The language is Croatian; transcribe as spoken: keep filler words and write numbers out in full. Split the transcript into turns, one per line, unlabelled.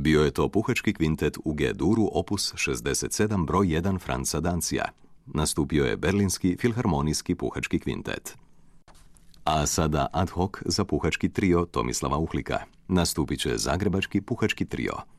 Bio je to puhački kvintet u G-duru opus šezdeset sedam broj jedan Franza Dancija. Nastupio je Berlinski filharmonijski puhački kvintet. A sada ad hoc za puhački trio Tomislava Uhlika. Nastupit će Zagrebački puhački trio.